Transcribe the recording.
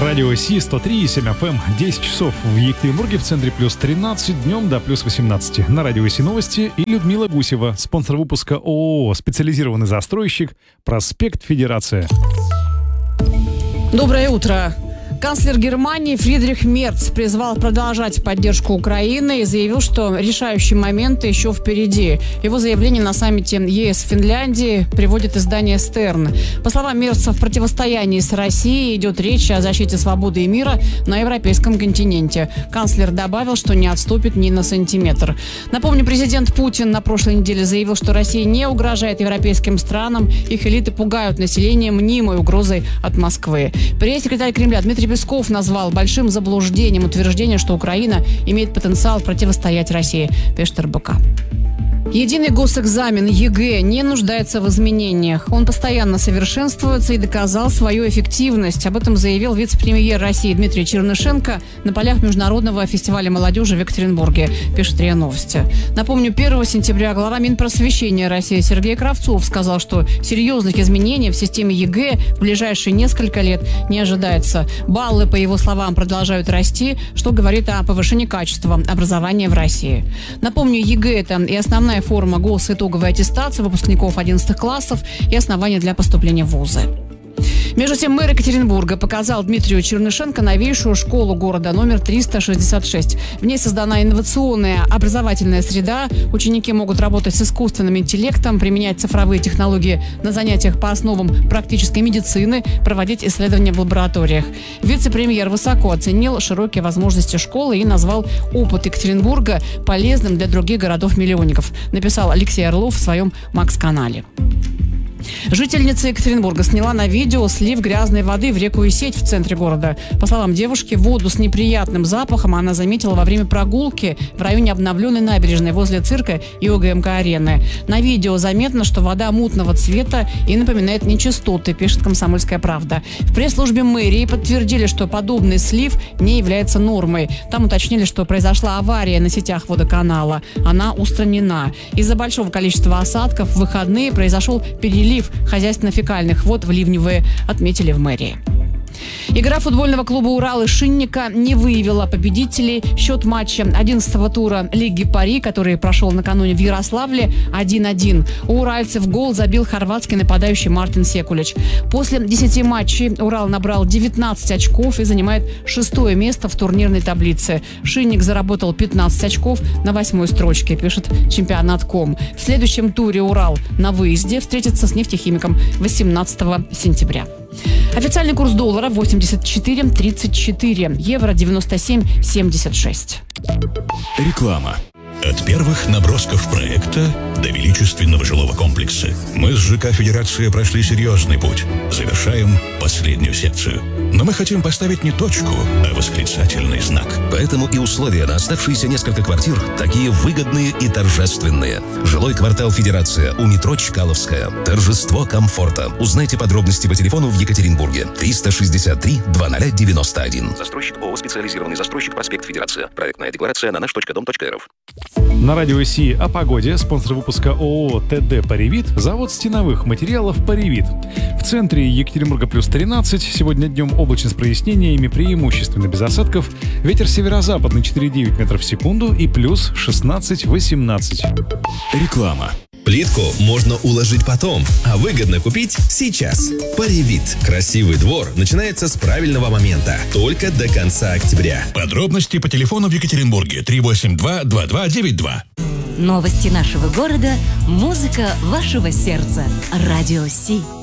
радио Си 103,7 FM, 10 часов в Екатеринбурге, в центре плюс 13, днем до плюс 18. На радио Си новости и Людмила Гусева, спонсор выпуска ООО «Специализированный застройщик», проспект Федерация. Доброе утро. Канцлер Германии Фридрих Мерц призвал продолжать поддержку Украины и заявил, что решающие моменты еще впереди. Его заявление на саммите ЕС в Финляндии приводит издание «Стерн». По словам Мерца, в противостоянии с Россией идет речь о защите свободы и мира на европейском континенте. Канцлер добавил, что не отступит ни на сантиметр. Напомню, президент Путин на прошлой неделе заявил, что Россия не угрожает европейским странам. Их элиты пугают население мнимой угрозой от Москвы. Пресс-секретарь Кремля Дмитрий Песков назвал большим заблуждением утверждение, что Украина имеет потенциал противостоять России, пишет РБК. Единый госэкзамен ЕГЭ не нуждается в изменениях. Он постоянно совершенствуется и доказал свою эффективность. Об этом заявил вице-премьер России Дмитрий Чернышенко на полях Международного фестиваля молодежи в Екатеринбурге, пишет РИА Новости. Напомню, 1 сентября глава Минпросвещения России Сергей Кравцов сказал, что серьезных изменений в системе ЕГЭ в ближайшие несколько лет не ожидается. Баллы, по его словам, продолжают расти, что говорит о повышении качества образования в России. Напомню, ЕГЭ – это и основная форма госитоговой аттестации выпускников 11 классов и основания для поступления в вузы. Между тем, мэр Екатеринбурга показал Дмитрию Чернышенко новейшую школу города номер 366. В ней создана инновационная образовательная среда. Ученики могут работать с искусственным интеллектом, применять цифровые технологии на занятиях по основам практической медицины, проводить исследования в лабораториях. Вице-премьер высоко оценил широкие возможности школы и назвал опыт Екатеринбурга полезным для других городов-миллионников, написал Алексей Орлов в своем Макс-канале. Жительница Екатеринбурга сняла на видео слив грязной воды в реку Исеть в центре города. По словам девушки, воду с неприятным запахом она заметила во время прогулки в районе обновленной набережной возле цирка и ОГМК-арены. На видео заметно, что вода мутного цвета и напоминает нечистоты, пишет «Комсомольская правда». В пресс-службе мэрии подтвердили, что подобный слив не является нормой. Там уточнили, что произошла авария на сетях водоканала. Она устранена. Из-за большого количества осадков в выходные произошел перелив хозяйственно-фекальных вод в ливневые, отметили в мэрии. Игра футбольного клуба «Урал» и «Шинника» не выявила победителей. Счет матча 11-го тура Лиги Пари, который прошел накануне в Ярославле, 1-1. У уральцев гол забил хорватский нападающий Мартин Секулич. После 10 матчей «Урал» набрал 19 очков и занимает 6-е место в турнирной таблице. «Шинник» заработал 15 очков на 8-й строчке, пишет Чемпионат.ком. В следующем туре «Урал» на выезде встретится с «Нефтехимиком» 18 сентября. Официальный курс доллара 84.34, евро 97.76. Реклама. От первых набросков проекта до величественного жилого комплекса мы с ЖК «Федерация» прошли серьезный путь. Завершаем последнюю секцию. Но мы хотим поставить не точку, а восклицательный знак. Поэтому и условия на оставшиеся несколько квартир такие выгодные и торжественные. Жилой квартал «Федерация» у метро Чкаловская. Торжество комфорта. Узнайте подробности по телефону в Екатеринбурге. 363-2091. Застройщик ООО «Специализированный застройщик», проспект Федерация. Проектная декларация на наш.дом.рф. На радио Си о погоде, спонсор выпуска ООО «ТД Паривит», завод стеновых материалов «Паривит». В центре Екатеринбурга плюс 13, сегодня днем облачно с прояснениями, преимущественно без осадков, ветер северо-западный 4,9 метров в секунду и плюс 16-18. Реклама. Плитку можно уложить потом, а выгодно купить сейчас. Паривит. Красивый двор начинается с правильного момента. Только до конца октября. Подробности по телефону в Екатеринбурге 382-2292. Новости нашего города, музыка вашего сердца. Радио Си.